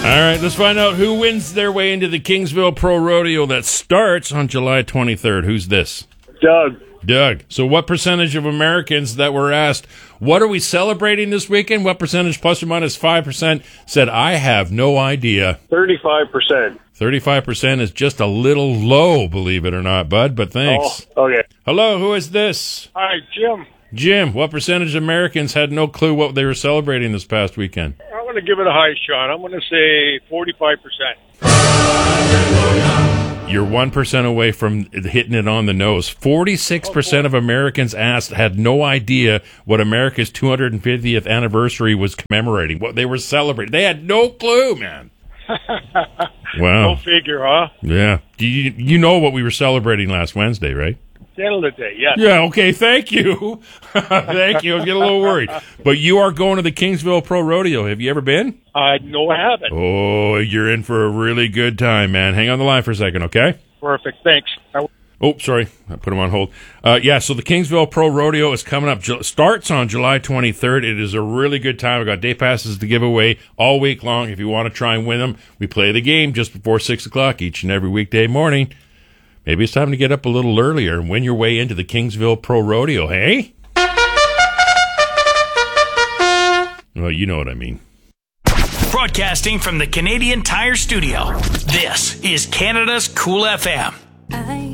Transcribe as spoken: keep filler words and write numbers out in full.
All right, let's find out who wins their way into the Kingsville Pro Rodeo that starts on July twenty-third. Who's this? Doug. Doug. So what percentage of Americans that were asked, what are we celebrating this weekend? What percentage, plus or minus five percent, said, I have no idea? thirty-five percent. thirty-five percent is just a little low, believe it or not, bud, but thanks. Oh, okay. Hello, who is this? Hi, Jim. Jim, what percentage of Americans had no clue what they were celebrating this past weekend? I'm going to give it a high shot. I'm going to say forty-five percent. You're one percent away from hitting it on the nose. forty-six percent of Americans asked had no idea what America's two hundred fiftieth anniversary was commemorating, what they were celebrating. They had no clue, man. Wow. Go figure, huh? Yeah. Do you, you know what we were celebrating last Wednesday, right? Canada Day, yes. Yeah, okay, thank you. Thank you. I was getting a little worried. But you are going to the Kingsville Pro Rodeo. Have you ever been? Uh, no, I haven't. Oh, you're in for a really good time, man. Hang on the line for a second, okay? Perfect, thanks. I- Oh, sorry. I put him on hold. Uh, yeah, so the Kingsville Pro Rodeo is coming up. Ju- starts on July twenty-third. It is a really good time. We've got day passes to give away all week long. If you want to try and win them, we play the game just before six o'clock each and every weekday morning. Maybe it's time to get up a little earlier and win your way into the Kingsville Pro Rodeo, hey? Well, you know what I mean. Broadcasting from the Canadian Tire Studio, this is Canada's Cool F M. I